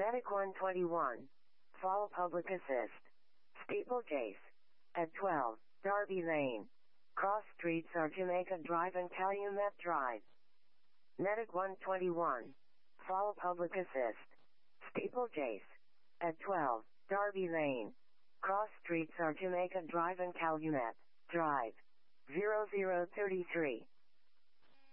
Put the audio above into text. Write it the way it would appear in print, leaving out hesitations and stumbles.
Medic 121. Fall Public Assist. Steeplechase. At 12, Darby Lane. Cross streets are Jamaica Drive and Calumet Drive. Medic 121. Fall Public Assist. Steeplechase. At 12, Darby Lane. Cross streets are Jamaica Drive and Calumet Drive. 0033.